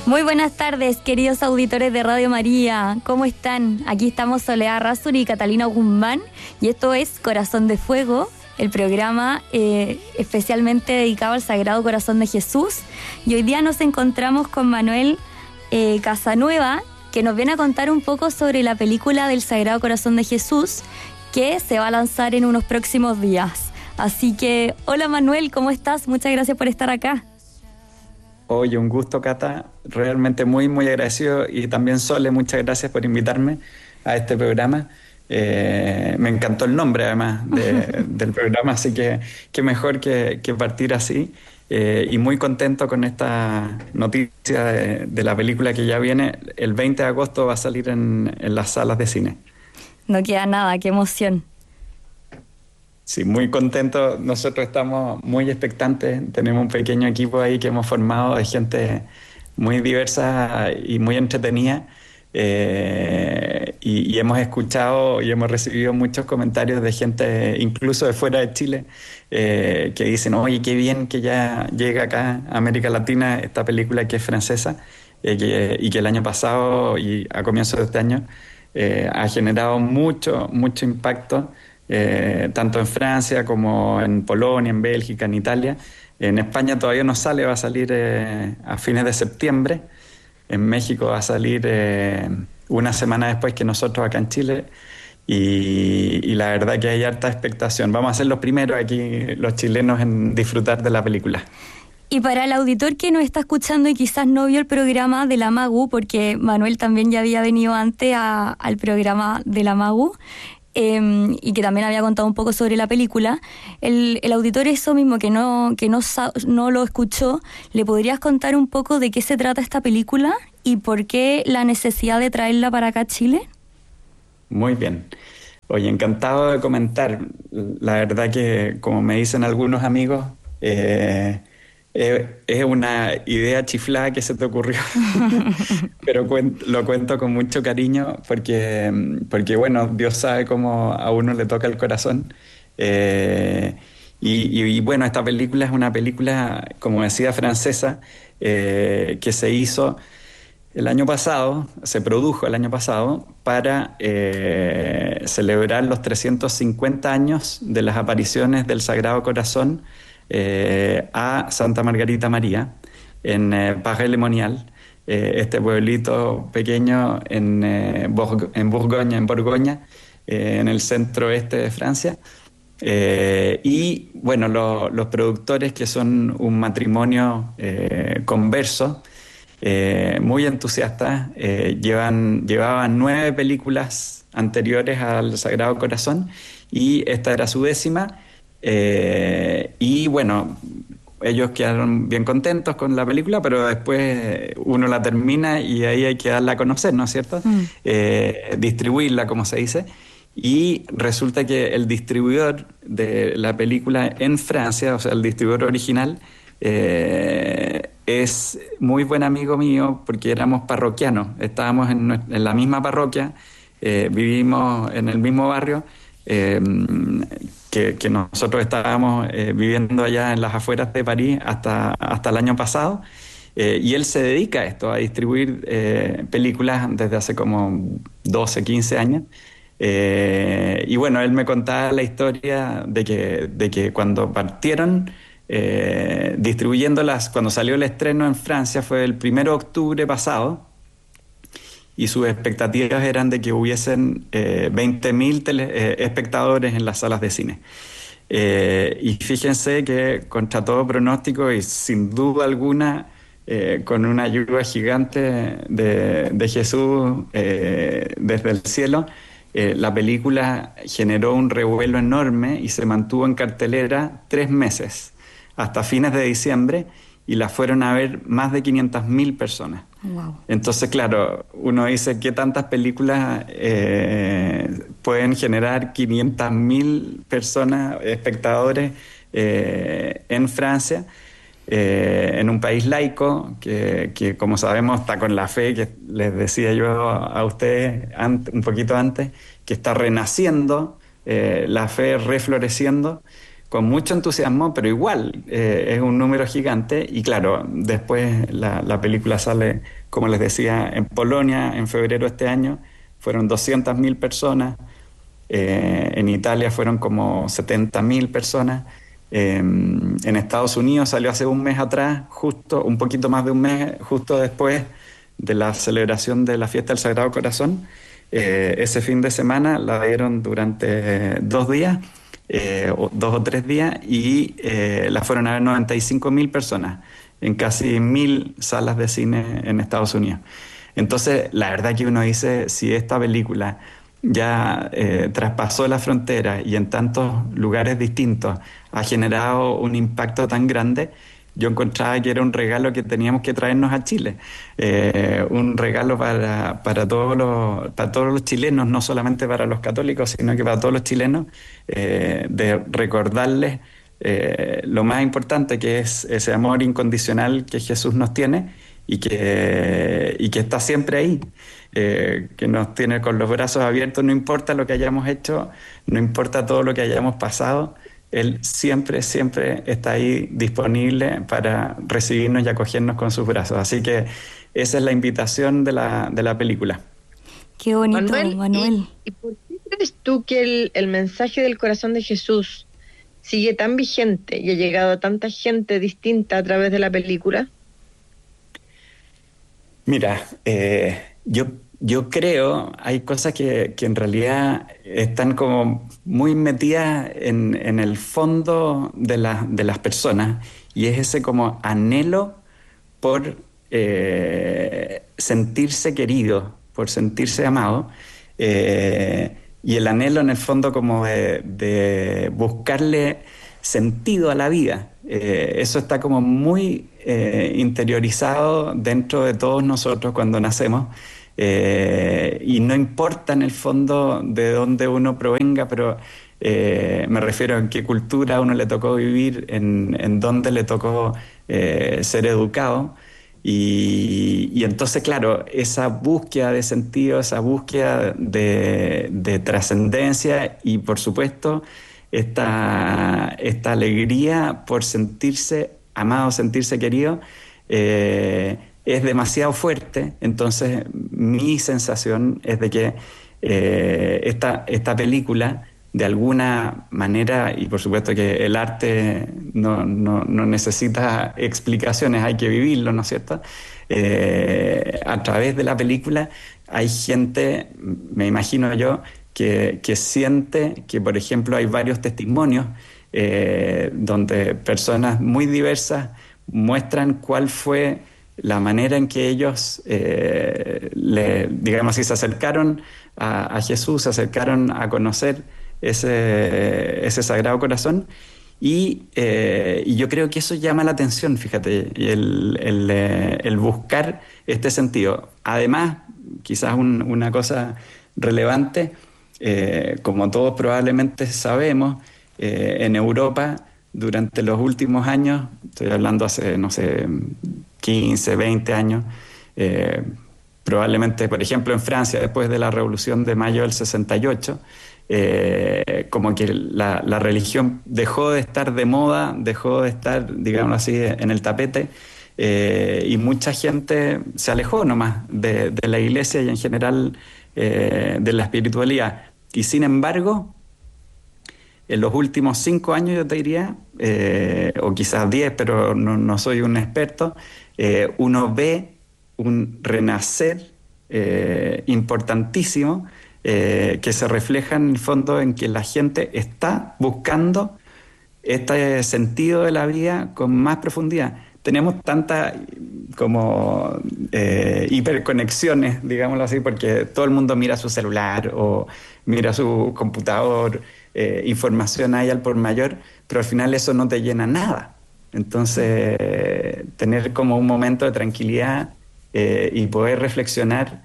Muy buenas tardes, queridos auditores de Radio María. ¿Cómo están? Aquí estamos Soledad Razuri y Catalina Guzmán y esto es Corazón de Fuego, el programa especialmente dedicado al Sagrado Corazón de Jesús. Y hoy día nos encontramos con Manuel Casanueva, que nos viene a contar un poco sobre la película del Sagrado Corazón de Jesús, que se va a lanzar en unos próximos días. Así que, hola Manuel, ¿cómo estás? Muchas gracias por estar acá. Oye, un gusto, Cata. Realmente muy, muy agradecido. Y también, Sole, muchas gracias por invitarme a este programa. Me encantó el nombre, además, del programa, así que qué mejor que partir así. Y muy contento con esta noticia de la película que ya viene. El 20 de agosto va a salir en las salas de cine. No queda nada, qué emoción. Sí, muy contento. Nosotros estamos muy expectantes. Tenemos un pequeño equipo ahí que hemos formado de gente muy diversa y muy entretenida. Y hemos escuchado y hemos recibido muchos comentarios de gente, incluso de fuera de Chile, que dicen, oye, qué bien que ya llega acá a América Latina esta película que es francesa y que el año pasado y a comienzos de este año ha generado mucho impacto. Tanto en Francia como en Polonia, en Bélgica, en Italia. En España todavía no sale, va a salir a fines de septiembre. En México va a salir una semana después que nosotros acá en Chile. Y la verdad que hay harta expectación. Vamos a ser los primeros aquí, los chilenos, en disfrutar de la película. Y para el auditor que nos está escuchando y quizás no vio el programa de la Magu, porque Manuel también ya había venido antes al programa de la Magu, y que también había contado un poco sobre la película, el auditor eso mismo que no lo escuchó, ¿le podrías contar un poco de qué se trata esta película y por qué la necesidad de traerla para acá a Chile? Muy bien. Oye, encantado de comentar. La verdad que, como me dicen algunos amigos, es una idea chiflada que se te ocurrió, pero lo cuento con mucho cariño porque, bueno, Dios sabe cómo a uno le toca el corazón. Y bueno, esta película es una película, como decía, francesa, que se hizo el año pasado, se produjo el año pasado para celebrar los 350 años de las apariciones del Sagrado Corazón a Santa Margarita María en Paray-le-Monial, este pueblito pequeño en Borgoña, en el centro oeste de Francia. Y bueno, los productores, que son un matrimonio converso, muy entusiastas, llevaban 9 películas anteriores al Sagrado Corazón y esta era su 10ª. Y bueno, ellos quedaron bien contentos con la película, pero después uno la termina y ahí hay que darla a conocer, ¿no es cierto? Distribuirla, como se dice. Y resulta que el distribuidor de la película en Francia, o sea, el distribuidor original, es muy buen amigo mío porque éramos parroquianos, estábamos en la misma parroquia, vivimos en el mismo barrio, que nosotros estábamos viviendo allá en las afueras de París hasta el año pasado, y él se dedica a esto, a distribuir películas desde hace como 12, 15 años. Y bueno, él me contaba la historia de que cuando partieron distribuyéndolas, cuando salió el estreno en Francia fue el 1 de octubre pasado, y sus expectativas eran de que hubiesen 20.000 espectadores en las salas de cine. Y fíjense que contra todo pronóstico y sin duda alguna, con una ayuda gigante de Jesús desde el cielo, la película generó un revuelo enorme y se mantuvo en cartelera 3 meses, hasta fines de diciembre, y la fueron a ver más de 500.000 personas. Wow. Entonces, claro, uno dice, ¿qué tantas películas pueden generar 500.000 personas, espectadores, en Francia, en un país laico que, como sabemos, está con la fe, que les decía yo a ustedes un poquito antes, que está renaciendo, la fe refloreciendo con mucho entusiasmo, pero igual es un número gigante. Y claro, después la película sale, como les decía, en Polonia en febrero de este año, fueron 200.000 personas. En Italia fueron como 70.000 personas. En Estados Unidos salió hace un mes atrás, justo un poquito más de un mes, justo después de la celebración de la fiesta del Sagrado Corazón. Ese fin de semana la dieron durante 2 días, o 2 o 3 días, y la fueron a ver 95.000 personas en casi 1.000 salas de cine en Estados Unidos. Entonces, la verdad que uno dice, si esta película ya traspasó la frontera y en tantos lugares distintos ha generado un impacto tan grande, yo encontraba que era un regalo que teníamos que traernos a Chile. Un regalo para todos los chilenos, no solamente para los católicos, sino que para todos los chilenos, de recordarles lo más importante, que es ese amor incondicional que Jesús nos tiene y que está siempre ahí, que nos tiene con los brazos abiertos, no importa lo que hayamos hecho, no importa todo lo que hayamos pasado. Él siempre, siempre está ahí disponible para recibirnos y acogernos con sus brazos. Así que esa es la invitación de la película. Qué bonito, Manuel. ¿Y por qué crees tú que el mensaje del corazón de Jesús sigue tan vigente y ha llegado a tanta gente distinta a través de la película? Mira, yo creo, hay cosas que en realidad están como muy metidas en el fondo de las personas, y es ese como anhelo por sentirse querido, por sentirse amado, y el anhelo en el fondo como de buscarle sentido a la vida. Eso está como muy interiorizado dentro de todos nosotros cuando nacemos. Y no importa en el fondo de dónde uno provenga, pero me refiero a en qué cultura a uno le tocó vivir, en dónde le tocó ser educado. Y entonces, claro, esa búsqueda de sentido, esa búsqueda de trascendencia y, por supuesto, esta alegría por sentirse amado, sentirse querido, es demasiado fuerte. Entonces mi sensación es de que esta película, de alguna manera, y por supuesto que el arte no necesita explicaciones, hay que vivirlo, ¿no es cierto? A través de la película hay gente, me imagino yo, que siente que, por ejemplo, hay varios testimonios donde personas muy diversas muestran cuál fue la manera en que ellos, digamos así, se acercaron a Jesús, se acercaron a conocer ese Sagrado Corazón, y yo creo que eso llama la atención, fíjate, el buscar este sentido. Además, quizás una cosa relevante, como todos probablemente sabemos, en Europa durante los últimos años, estoy hablando hace, no sé, 15, 20 años, probablemente, por ejemplo, en Francia, después de la Revolución de Mayo del 68, como que la religión dejó de estar de moda, dejó de estar, digamos así, en el tapete, y mucha gente se alejó nomás de la iglesia y en general de la espiritualidad. Y sin embargo, en los últimos 5 años, yo te diría, o quizás 10, pero no soy un experto, uno ve un renacer importantísimo, que se refleja en el fondo en que la gente está buscando este sentido de la vida con más profundidad. Tenemos tantas como hiperconexiones, digámoslo así, porque todo el mundo mira su celular o mira su computador, información hay al por mayor, pero al final eso no te llena nada. Entonces, tener como un momento de tranquilidad y poder reflexionar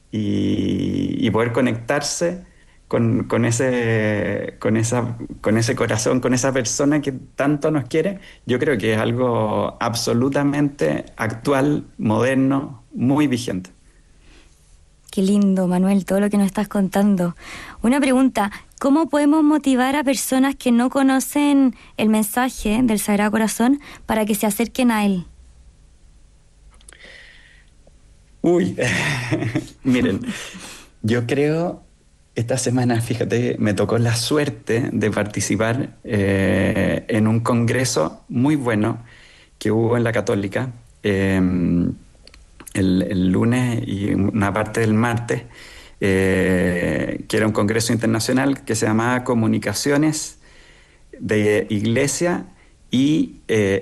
y poder conectarse con ese corazón, con esa persona que tanto nos quiere, yo creo que es algo absolutamente actual, moderno, muy vigente. Qué lindo, Manuel, todo lo que nos estás contando. Una pregunta, ¿cómo podemos motivar a personas que no conocen el mensaje del Sagrado Corazón para que se acerquen a él? Uy, miren, yo creo, esta semana, fíjate, me tocó la suerte de participar en un congreso muy bueno que hubo en la Católica el lunes y una parte del martes, que era un congreso internacional que se llamaba Comunicaciones de Iglesia y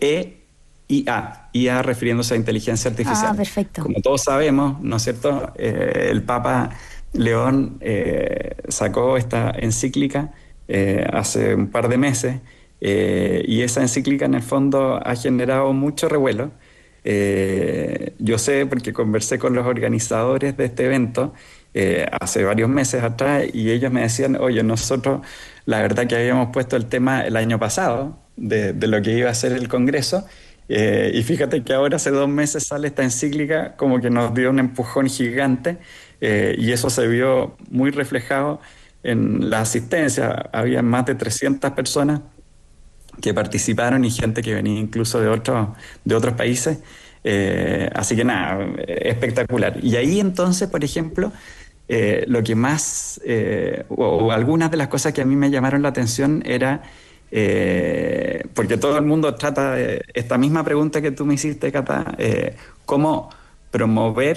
IA refiriéndose a inteligencia artificial. Ah, perfecto. Como todos sabemos, ¿no es cierto? El Papa León sacó esta encíclica hace un par de meses, y esa encíclica en el fondo ha generado mucho revuelo. Yo sé porque conversé con los organizadores de este evento hace varios meses atrás, y ellos me decían, oye, nosotros la verdad que habíamos puesto el tema el año pasado de lo que iba a ser el Congreso, y fíjate que ahora hace 2 meses sale esta encíclica, como que nos dio un empujón gigante, y eso se vio muy reflejado en la asistencia. Había más de 300 personas que participaron y gente que venía incluso de otros países. Así que nada, espectacular. Y ahí entonces, por ejemplo, lo que más, o algunas de las cosas que a mí me llamaron la atención era, porque todo el mundo trata de esta misma pregunta que tú me hiciste, Cata, cómo promover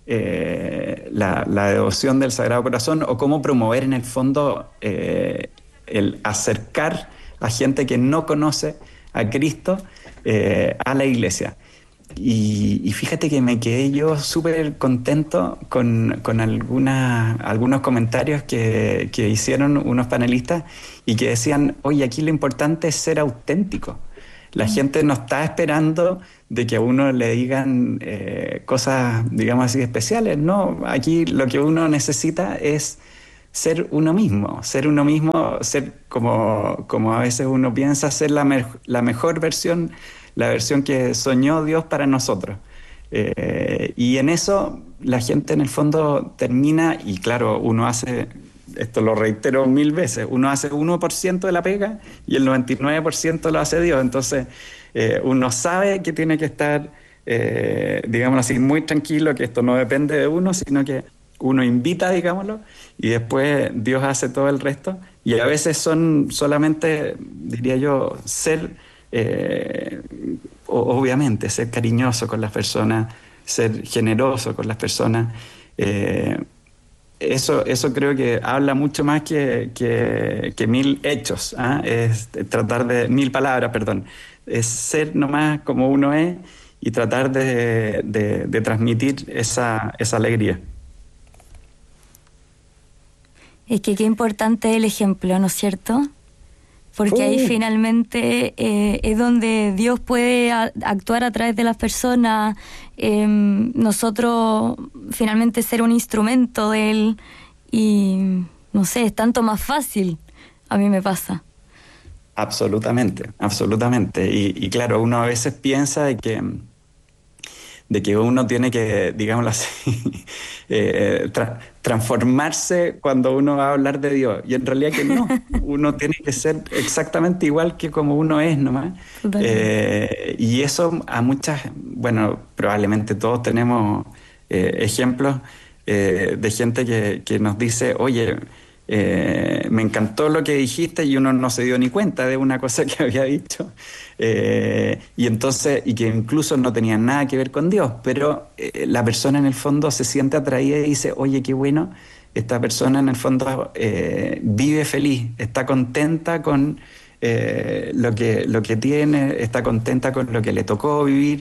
la devoción del Sagrado Corazón, o cómo promover en el fondo el acercar a gente que no conoce a Cristo a la iglesia. Y fíjate que me quedé yo súper contento con algunos comentarios que hicieron unos panelistas, y que decían, oye, aquí lo importante es ser auténtico. La gente no está esperando de que a uno le digan cosas, digamos así, especiales. No, aquí lo que uno necesita es ser uno mismo, ser como a veces uno piensa, ser la mejor versión, la versión que soñó Dios para nosotros. Y en eso la gente en el fondo termina, y claro, uno hace, esto lo reitero 1000 veces, uno hace 1% de la pega y el 99% lo hace Dios. Entonces uno sabe que tiene que estar, digamos así, muy tranquilo, que esto no depende de uno, sino que uno invita, digámoslo, y después Dios hace todo el resto. Y a veces son solamente, diría yo, obviamente, ser cariñoso con las personas, ser generoso con las personas. Eso creo que habla mucho más que 1000 hechos, es tratar de 1000 palabras, perdón. Es ser nomás como uno es y tratar de transmitir esa alegría. Es que qué importante el ejemplo, ¿no es cierto? Porque ahí finalmente es donde Dios puede actuar a través de las personas, nosotros finalmente ser un instrumento de Él, y no sé, es tanto más fácil, a mí me pasa. Absolutamente, absolutamente. Y claro, uno a veces piensa de que uno tiene que, digámoslo así, transformarse cuando uno va a hablar de Dios. Y en realidad que no. Uno tiene que ser exactamente igual que como uno es nomás. Y eso a muchas, bueno, probablemente todos tenemos ejemplos de gente que nos dice, oye, me encantó lo que dijiste, y uno no se dio ni cuenta de una cosa que había dicho, y que incluso no tenía nada que ver con Dios, pero la persona en el fondo se siente atraída y dice, oye, qué bueno, esta persona en el fondo vive feliz, está contenta con lo que tiene, está contenta con lo que le tocó vivir,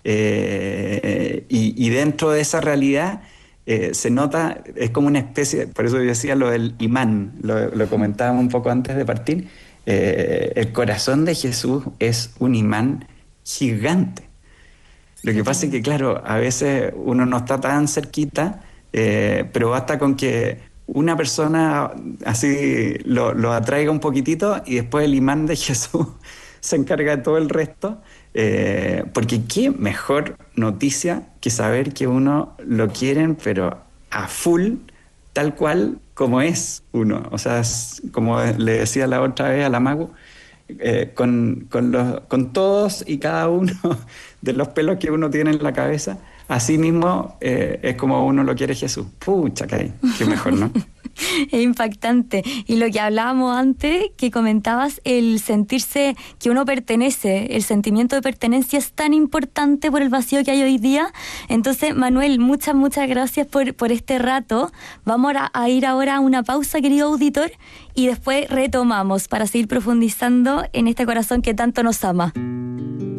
y dentro de esa realidad se nota, es como una especie, por eso yo decía lo del imán, lo comentábamos un poco antes de partir. El corazón de Jesús es un imán gigante. Lo que pasa es que, claro, a veces uno no está tan cerquita, pero basta con que una persona así lo atraiga un poquitito, y después el imán de Jesús se encarga de todo el resto. Porque qué mejor noticia que saber que uno lo quieren, pero a full, tal cual como es uno. O sea, como le decía la otra vez a la Magu, con todos y cada uno de los pelos que uno tiene en la cabeza, así mismo es como uno lo quiere Jesús. Pucha, qué mejor, ¿no? Es impactante. Y lo que hablábamos antes, que comentabas, el sentirse que uno pertenece, el sentimiento de pertenencia es tan importante por el vacío que hay hoy día. Entonces, Manuel, muchas gracias por este rato. Vamos a ir ahora a una pausa, querido auditor, y después retomamos para seguir profundizando en este corazón que tanto nos ama.